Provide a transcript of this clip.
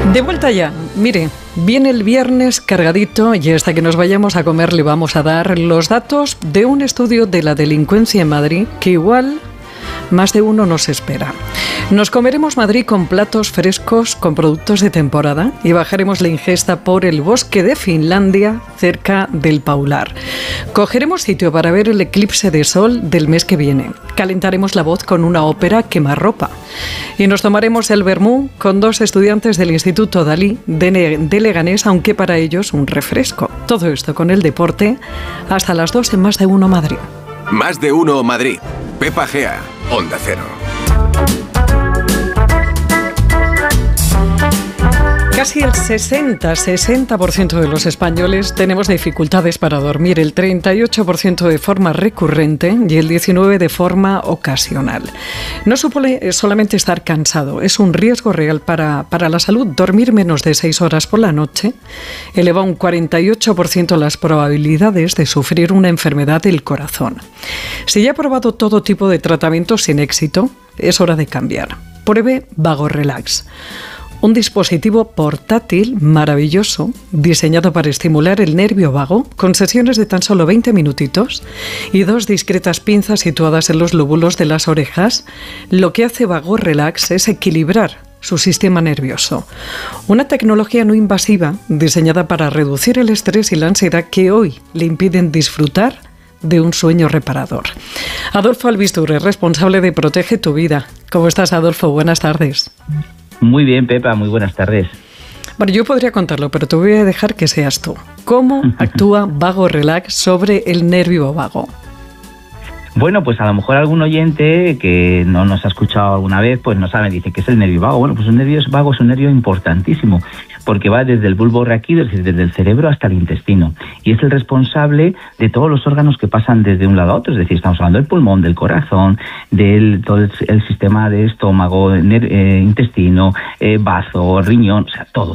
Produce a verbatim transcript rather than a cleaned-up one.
De vuelta ya, mire, viene el viernes cargadito y hasta que nos vayamos a comer le vamos a dar los datos de un estudio de la delincuencia en Madrid que igual más de uno nos espera. Nos comeremos Madrid con platos frescos, con productos de temporada y bajaremos la ingesta por el bosque de Finlandia, cerca del Paular. Cogeremos sitio para ver el eclipse de sol del mes que viene. Calentaremos la voz con una ópera quemarropa. Y nos tomaremos el vermú con dos estudiantes del Instituto Dalí de, de Leganés, aunque para ellos un refresco. Todo esto con el deporte hasta las dos en Más de Uno Madrid. Más de Uno Madrid. Pepa Gea, Onda Cero. Casi el sesenta por ciento de los españoles tenemos dificultades para dormir, el treinta y ocho por ciento de forma recurrente y el diecinueve por ciento de forma ocasional. No supone solamente estar cansado, es un riesgo real para, para la salud. Dormir menos de seis horas por la noche eleva un cuarenta y ocho por ciento las probabilidades de sufrir una enfermedad del corazón. Si ya ha probado todo tipo de tratamientos sin éxito, es hora de cambiar. Pruebe Vago Relax. Un dispositivo portátil maravilloso, diseñado para estimular el nervio vago, con sesiones de tan solo veinte minutitos y dos discretas pinzas situadas en los lóbulos de las orejas. Lo que hace Vago Relax es equilibrar su sistema nervioso. Una tecnología no invasiva, diseñada para reducir el estrés y la ansiedad que hoy le impiden disfrutar de un sueño reparador. Adolfo Albisture, responsable de Protege tu Vida. ¿Cómo estás, Adolfo? Buenas tardes. Muy bien, Pepa, muy buenas tardes. Bueno, yo podría contarlo, pero te voy a dejar que seas tú. ¿Cómo actúa Vago Relax sobre el nervio vago? Bueno, pues a lo mejor algún oyente que no nos ha escuchado alguna vez, pues no sabe, dice que es el nervio vago. Bueno, pues un nervio vago es un nervio importantísimo, porque va desde el bulbo raquídeo, es decir, desde el cerebro hasta el intestino, y es el responsable de todos los órganos que pasan desde un lado a otro. Es decir, estamos hablando del pulmón, del corazón, del todo el, el sistema de estómago, ner, eh, intestino, eh, bazo, riñón, o sea, todo.